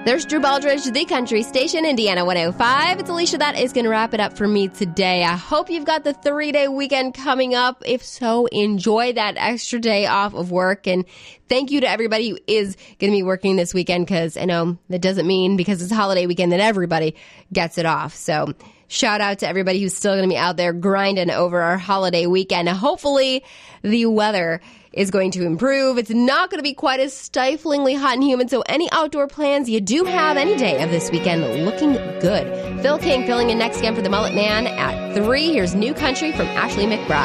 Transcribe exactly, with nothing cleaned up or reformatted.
There's Drew Baldridge, the country station, Indiana one oh five. It's Alicia. That is going to wrap it up for me today. I hope you've got the three-day weekend coming up. If so, enjoy that extra day off of work. And thank you to everybody who is going to be working this weekend, because I know that doesn't mean because it's a holiday weekend that everybody gets it off. So shout out to everybody who's still going to be out there grinding over our holiday weekend. Hopefully the weather is going to improve. It's not going to be quite as stiflingly hot and humid, so any outdoor plans you do have any day of this weekend looking good. Phil King filling in next again for the Mullet Man at three. Here's New Country from Ashley McBride.